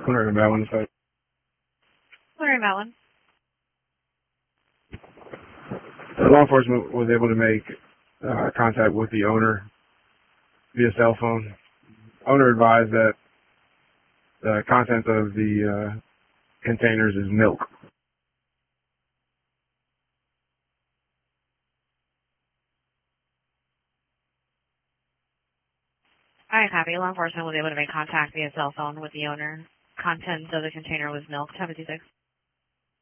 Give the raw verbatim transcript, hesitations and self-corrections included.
Hunter and Malin site. Hunter and Malin. Law enforcement was able to make uh, contact with the owner via cell phone. Owner advised that the content of the uh, containers is milk. All right, copy. Law enforcement was able to make contact via cell phone with the owner. Contents of the container was milk. seven two six.